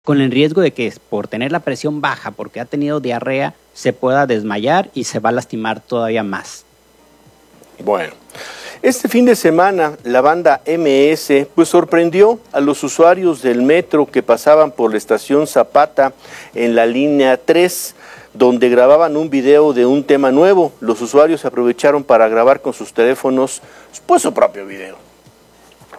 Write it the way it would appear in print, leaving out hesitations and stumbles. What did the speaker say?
con el riesgo de que por tener la presión baja, porque ha tenido diarrea, se pueda desmayar y se va a lastimar todavía más. Bueno, este fin de semana la banda MS pues sorprendió a los usuarios del metro que pasaban por la estación Zapata en la línea 3, donde grababan un video de un tema nuevo. Los usuarios aprovecharon para grabar con sus teléfonos pues su propio video.